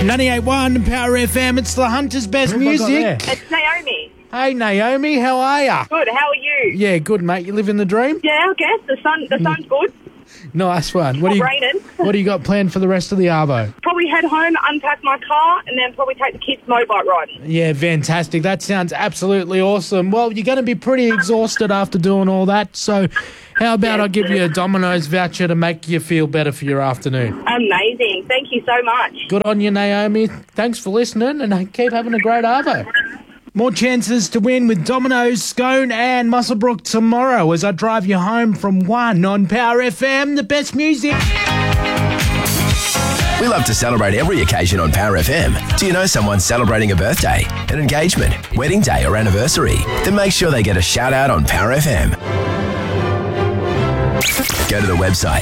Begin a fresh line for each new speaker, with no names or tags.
98.1 Power FM, it's the Hunter's Best Music.
It's Naomi.
Hey Naomi, how are ya?
Good, how are you?
Yeah, good mate. You living the dream?
Yeah, I guess. The sun's good.
Nice one.
Not raining.
What do you got planned for the rest of the arvo?
Probably head home, unpack my car, and then probably take the kids motorbike riding.
Yeah, fantastic. That sounds absolutely awesome. Well, you're going to be pretty exhausted after doing all that, so how about I give you a Domino's voucher to make you feel better for your afternoon?
Amazing. Thank you so much.
Good on you, Naomi. Thanks for listening, and keep having a great arvo. More chances to win with Domino's, Scone and Muswellbrook tomorrow as I drive you home from 1 on Power FM, the best music.
We love to celebrate every occasion on Power FM. Do you know someone celebrating a birthday, an engagement, wedding day or anniversary? Then make sure they get a shout out on Power FM. Go to the website